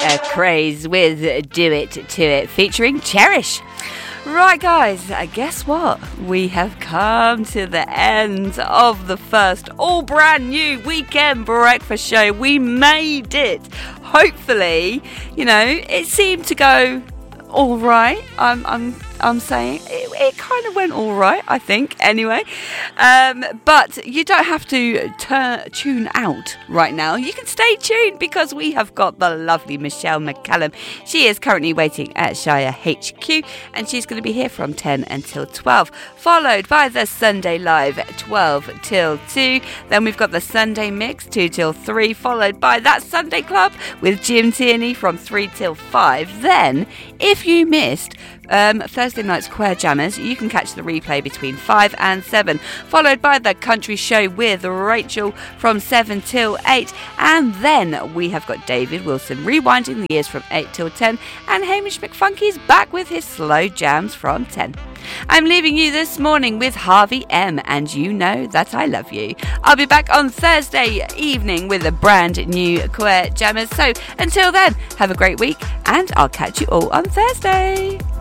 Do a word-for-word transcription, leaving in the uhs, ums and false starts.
a craze with Do It To It featuring Cherish. Right, guys, uh, guess what? We have come to the end of the first all brand new weekend breakfast show. We made it. Hopefully, you know, it seemed to go all right. I'm, I'm, I'm saying it, it kind of went all right, I think, anyway. Um, but you don't have to turn, tune out right now. You can stay tuned because we have got the lovely Michelle McCallum. She is currently waiting at Shire H Q and she's going to be here from ten until twelve, followed by the Sunday Live at twelve till two. Then we've got the Sunday Mix two till three, followed by that Sunday Club with Jim Tierney from three till five. Then, if you missed Um, Thursday night's Queer Jammers, you can catch the replay between five and seven, followed by the Country Show with Rachel from seven till eight, and then we have got David Wilson rewinding the years from eight till ten, and Hamish McFunky's back with his slow jams from ten. I'm leaving you this morning with Harvey M, and You Know That I Love You. I'll be back on Thursday evening with a brand new Queer Jammers, so until then, have a great week, and I'll catch you all on Thursday.